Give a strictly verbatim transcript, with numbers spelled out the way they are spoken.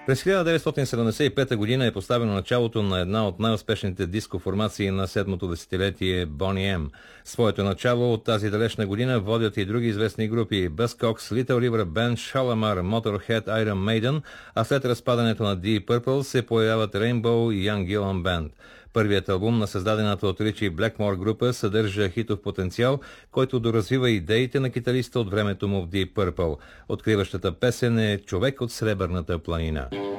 През хиляда деветстотин седемдесет и пета година е поставено началото на една от най-успешните диско формации на седмото десетилетие Boney M. Своето начало от тази далечна година водят и други известни групи Buzzcocks, Little River Band, Shalamar, Motorhead, Iron Maiden, а след разпадането на Deep Purple се появяват Rainbow и Young Gillan Band. Първият албум на създадената от Ричи Блекмор група съдържа хитов потенциал, който доразвива идеите на китариста от времето му в Deep Purple. Откриващата песен е "Човек от Сребърната планина".